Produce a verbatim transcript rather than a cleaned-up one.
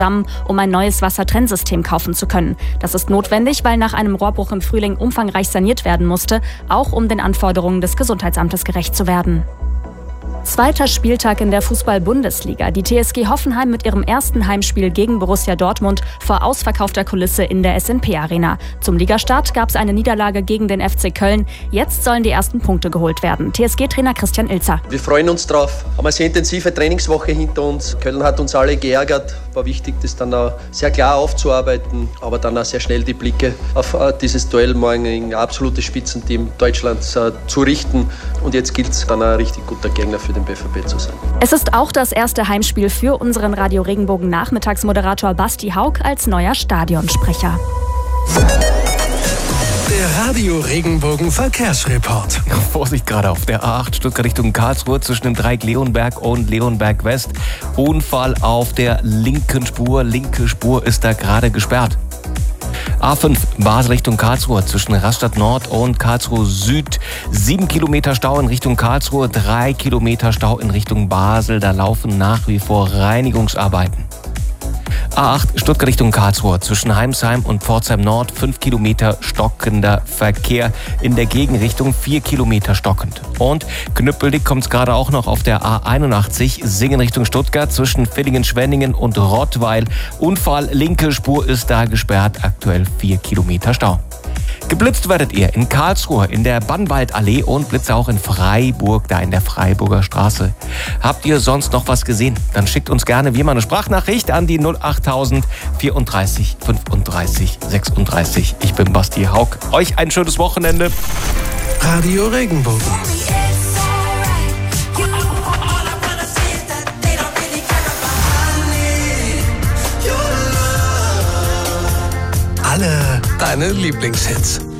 um ein neues Wassertrennsystem kaufen zu können. Das ist notwendig, weil nach einem Rohrbruch im Frühling umfangreich saniert werden musste, auch um den Anforderungen des Gesundheitsamtes gerecht zu werden. Zweiter Spieltag in der Fußball-Bundesliga. Die T S G Hoffenheim mit ihrem ersten Heimspiel gegen Borussia Dortmund vor ausverkaufter Kulisse in der S N P-Arena. Zum Ligastart gab es eine Niederlage gegen den F C Köln. Jetzt sollen die ersten Punkte geholt werden. T S G-Trainer Christian Ilzer. Wir freuen uns drauf. Haben eine sehr intensive Trainingswoche hinter uns. Köln hat uns alle geärgert. War wichtig, das dann auch sehr klar aufzuarbeiten, aber dann auch sehr schnell die Blicke auf dieses Duell morgen gegen ein absolutes Spitzenteam Deutschlands zu richten. Und jetzt gilt es dann ein richtig guter Gegner für den B V B zu sein. Es ist auch das erste Heimspiel für unseren Radio Regenbogen Nachmittagsmoderator Basti Haug als neuer Stadionsprecher. Der Radio Regenbogen Verkehrsreport. Vorsicht gerade auf der A acht Stuttgart Richtung Karlsruhe zwischen dem Dreieck Leonberg und Leonberg West. Unfall auf der linken Spur. Linke Spur ist da gerade gesperrt. A fünf Basel Richtung Karlsruhe zwischen Rastatt Nord und Karlsruhe Süd. Sieben Kilometer Stau in Richtung Karlsruhe, drei Kilometer Stau in Richtung Basel. Da laufen nach wie vor Reinigungsarbeiten. A acht Stuttgart Richtung Karlsruhe zwischen Heimsheim und Pforzheim Nord. Fünf Kilometer stockender Verkehr in der Gegenrichtung, vier Kilometer stockend. Und knüppeldick kommt es gerade auch noch auf der A einundachtzig Singen Richtung Stuttgart zwischen Villingen-Schwenningen und Rottweil. Unfall, linke Spur ist da gesperrt, aktuell vier Kilometer Stau. Geblitzt werdet ihr in Karlsruhe in der Bannwaldallee und Blitze auch in Freiburg, da in der Freiburger Straße. Habt ihr sonst noch was gesehen? Dann schickt uns gerne wie immer eine Sprachnachricht an die null achttausend vierunddreißig fünfunddreißig sechsunddreißig. Ich bin Basti Haug. Euch ein schönes Wochenende. Radio Regenbogen. Alle deine Lieblingshits.